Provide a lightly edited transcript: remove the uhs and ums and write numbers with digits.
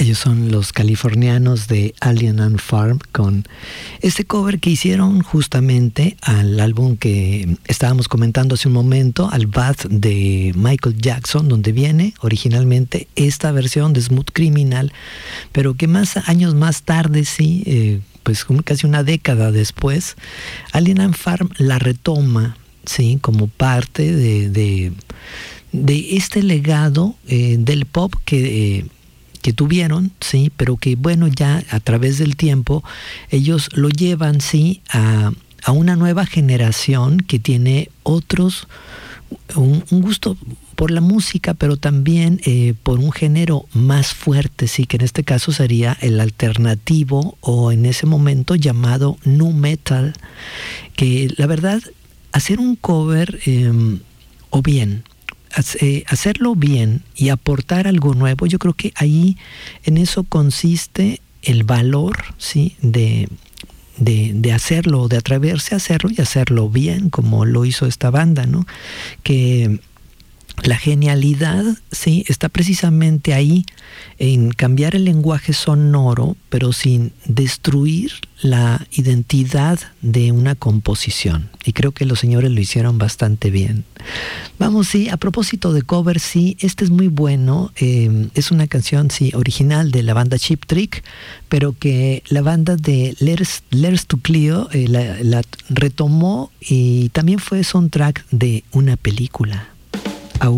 Ellos son los californianos de Alien and Farm con este cover que hicieron justamente al álbum que estábamos comentando hace un momento, al Bad de Michael Jackson, donde viene originalmente esta versión de Smooth Criminal, pero que años más tarde, sí, pues casi una década después, Alien and Farm la retoma, sí, como parte de este legado del pop que tuvieron, sí, pero que bueno, ya a través del tiempo ellos lo llevan, sí, a una nueva generación que tiene un gusto por la música, pero también por un género más fuerte, sí, que en este caso sería el alternativo, o en ese momento llamado nu metal, que la verdad, hacer un cover o bien hacerlo bien y aportar algo nuevo, yo creo que ahí en eso consiste el valor, ¿sí?, de hacerlo, de atreverse a hacerlo y hacerlo bien, como lo hizo esta banda, ¿no? Que la genialidad, sí, está precisamente ahí, en cambiar el lenguaje sonoro, pero sin destruir la identidad de una composición. Y creo que los señores lo hicieron bastante bien. Vamos, sí, a propósito de covers, sí, este es muy bueno. Es una canción, sí, original de la banda Cheap Trick, pero que la banda de Letters to Cleo la retomó y también fue soundtrack de una película.